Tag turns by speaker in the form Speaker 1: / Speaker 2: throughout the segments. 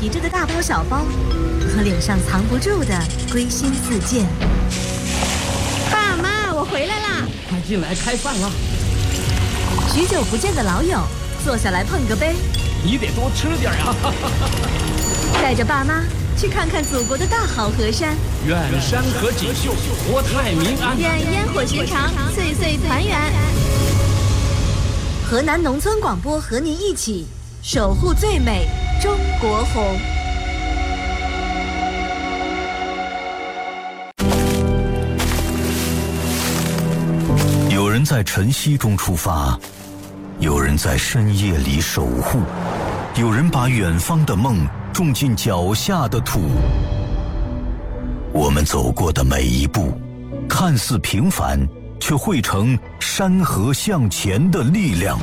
Speaker 1: 提着的大包小包，和脸上藏不住的归心似箭。
Speaker 2: 爸妈，我回来啦！
Speaker 3: 快进来开饭了。
Speaker 1: 许久不见的老友，坐下来碰个杯。
Speaker 3: 你得多吃点呀！
Speaker 1: 带着爸妈去看看祖国的大好河山。
Speaker 3: 愿山河锦绣，国泰民安。
Speaker 2: 愿烟火寻常，岁岁团圆。
Speaker 1: 河南农村广播和您一起守护最美中国红。
Speaker 4: 有人在晨曦中出发，有人在深夜里守护，有人把远方的梦种进脚下的土。我们走过的每一步，看似平凡，却汇成山河向前的力量。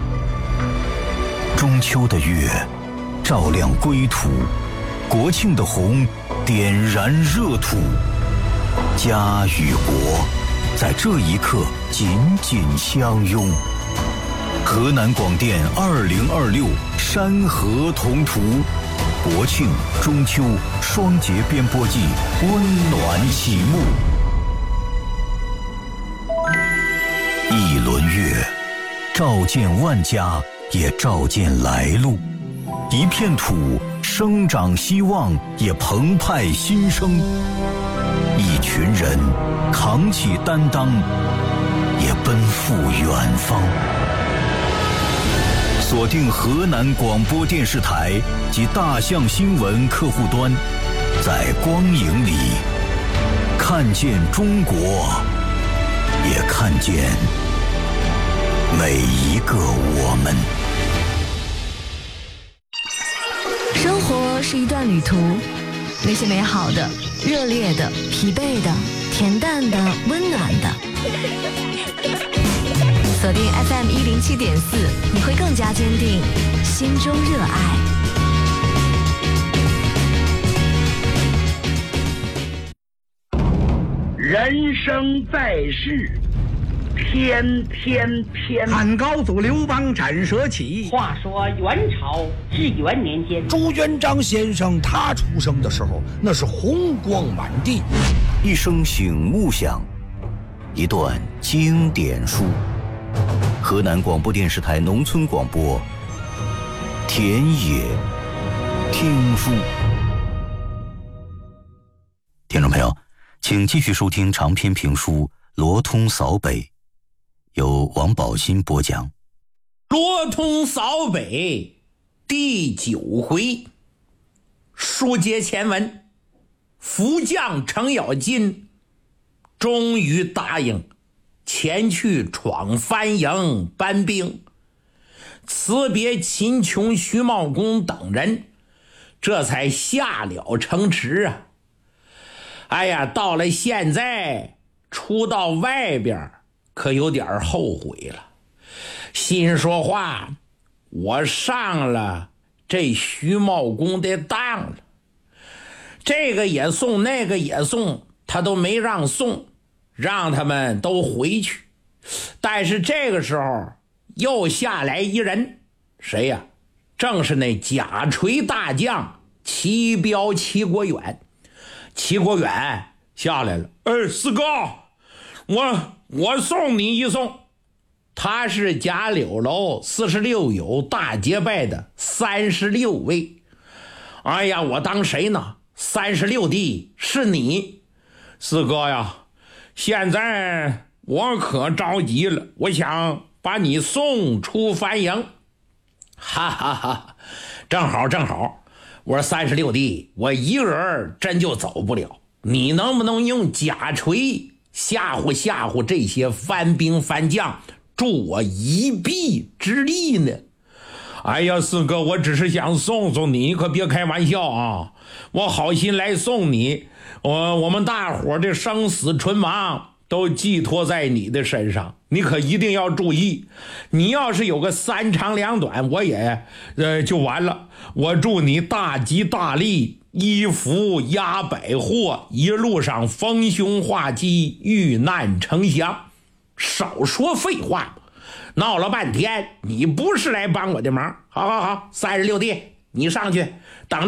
Speaker 4: 中秋的月照亮归途，国庆的红点燃热土，家与国在这一刻紧紧相拥。河南广电2026山河同途，国庆、中秋双节编播季温暖启幕。一轮月，照见万家，也照见来路。一片土，生长希望，也澎湃新生。一群人，扛起担当，也奔赴远方。锁定河南广播电视台及大象新闻客户端，在光影里看见中国，也看见每一个我们。
Speaker 1: 生活是一段旅途，那些美好的、热烈的、疲惫的、恬淡的、温暖的。锁定 FM107.4，你会更加坚定心中热爱。
Speaker 5: 人生在世，天天偏。
Speaker 6: 汉高祖刘邦斩蛇起。
Speaker 7: 话说元朝至元年间，
Speaker 8: 朱元璋先生他出生的时候，那是红光满地。
Speaker 4: 一声醒目响，一段经典书。河南广播电视台农村广播，田野听书。听众朋友，请继续收听长篇评书《罗通扫北》，由王宝新播讲。
Speaker 9: 罗通扫北第9回，书接前文，副将程咬金终于答应前去闯番营搬兵，辞别秦琼、徐茂公等人，这才下了城池啊。哎呀，到了现在出到外边可有点后悔了，心说话，我上了这徐茂公的当了，这个也送那个也送，他都没让送，让他们都回去。但是这个时候又下来一人，谁呀？正是那贾锤大将齐彪齐国远。齐国远下来了，四哥，我送你一送。他是贾柳楼46友大结拜的36位。哎呀，我当谁呢？36弟是你。四哥呀，现在我可着急了，我想把你送出番营。哈哈哈，正好，我说36弟，我一个人真就走不了，你能不能用假锤吓唬这些番兵番将，助我一臂之力呢？哎呀，四哥，我只是想送送你，可别开玩笑啊！我好心来送你，我们大伙的生死存亡都寄托在你的身上，你可一定要注意。你要是有个3长2短，我也就完了。我祝你大吉大利，一福压百祸，一路上逢凶化吉，遇难成祥。少说废话，闹了半天你不是来帮我的忙。好，36弟，你上去等着。